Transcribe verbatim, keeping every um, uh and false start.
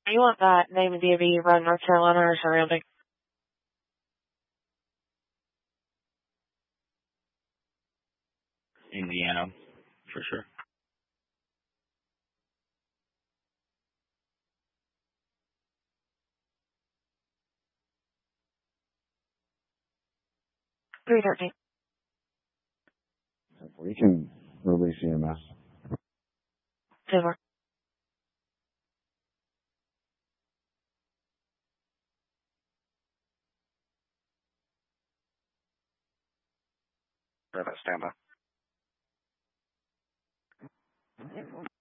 You want that name of D O B around North Carolina or surrounding? Indiana, for sure. three thirteen. We can release E M S. Over. Stand by.